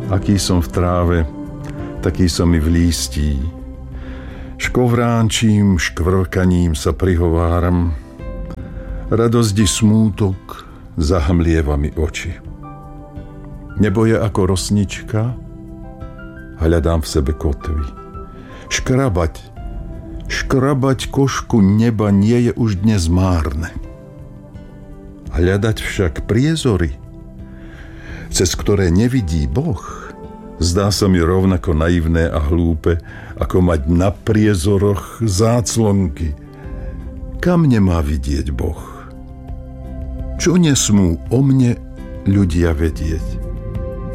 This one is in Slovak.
Aký som v tráve, taký som i v lístí. Škovránčím, škvrkaním sa prihováram. Radosť i smútok zahmlieva mi oči. Nebo je ako rosnička, hľadám v sebe kotvy. Škrabať košku neba nie je už dnes márne. Hľadať však priezory, cez ktoré nevidí Boh, zdá sa mi rovnako naivné a hlúpe, ako mať na priezoroch záclonky. Kam nemá vidieť Boh? Čo nesmú o mne ľudia vedieť?